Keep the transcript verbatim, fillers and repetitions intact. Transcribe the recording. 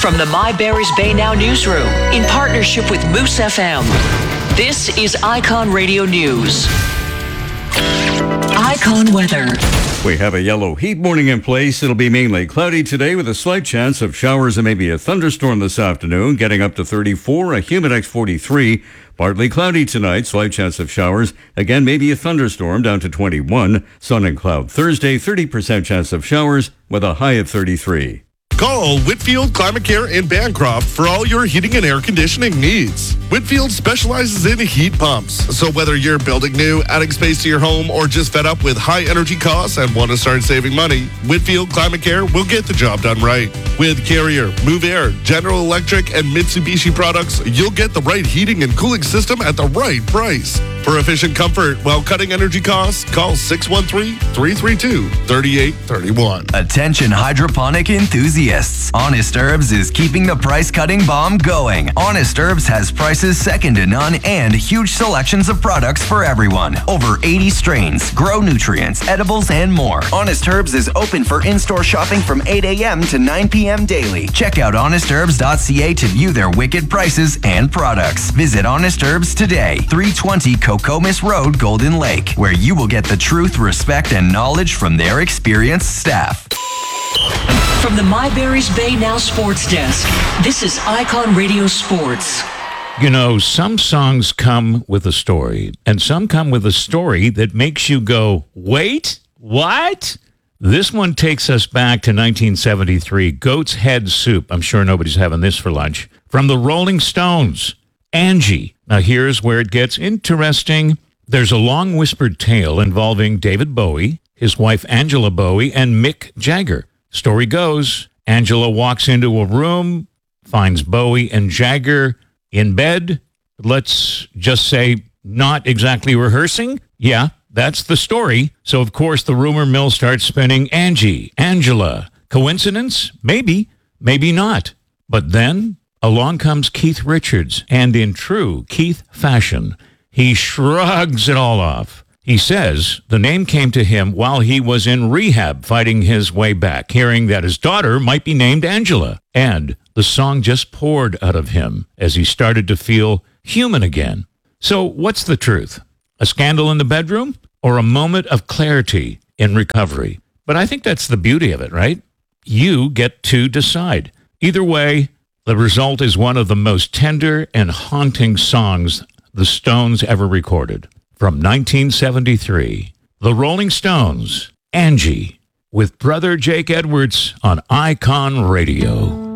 From the My Barry's Bay Now newsroom, in partnership with Moose F M, this is Icon Radio News. Icon weather. We have a yellow heat warning in place. It'll be mainly cloudy today with a slight chance of showers and maybe a thunderstorm this afternoon, getting up to thirty-four, a Humidex forty-three. Partly cloudy tonight, slight chance of showers. Again, maybe a thunderstorm down to twenty-one. Sun and cloud Thursday, thirty percent chance of showers with a high of thirty-three. Call Whitfield Climate Care in Bancroft for all your heating and air conditioning needs. Whitfield specializes in heat pumps. So whether you're building new, adding space to your home, or just fed up with high energy costs and want to start saving money, Whitfield Climate Care will get the job done right. With Carrier, Move Air, General Electric, and Mitsubishi products, you'll get the right heating and cooling system at the right price. For efficient comfort while cutting energy costs, call six one three, three three two, three eight three one. Attention hydroponic enthusiasts. Honest Herbs is keeping the price-cutting bomb going. Honest Herbs has prices second to none and huge selections of products for everyone. Over eighty strains, grow nutrients, edibles, and more. Honest Herbs is open for in-store shopping from eight a.m. to nine p.m. daily. Check out honest herbs dot c a to view their wicked prices and products. Visit Honest Herbs today, three twenty Cocomis Road, Golden Lake, where you will get the truth, respect, and knowledge from their experienced staff. From the My Barry's Bay Now Sports Desk, this is Icon Radio Sports. You know, some songs come with a story, and some come with a story that makes you go, wait, what? This one takes us back to nineteen seventy-three, Goat's Head Soup. I'm sure nobody's having this for lunch. From the Rolling Stones, Angie. Now, here's where it gets interesting. There's a long whispered tale involving David Bowie, his wife Angela Bowie, and Mick Jagger. Story goes, Angela walks into a room, finds Bowie and Jagger in bed. Let's just say not exactly rehearsing. Yeah, that's the story. So, of course, the rumor mill starts spinning. Angie, Angela. Coincidence? Maybe, maybe not. But then along comes Keith Richards, and in true Keith fashion, he shrugs it all off. He says the name came to him while he was in rehab fighting his way back, hearing that his daughter might be named Angela. And the song just poured out of him as he started to feel human again. So what's the truth? A scandal in the bedroom or a moment of clarity in recovery? But I think that's the beauty of it, right? You get to decide. Either way, the result is one of the most tender and haunting songs the Stones ever recorded. From nineteen seventy-three, the Rolling Stones, Angie, with brother Jake Edwards on Icon Radio.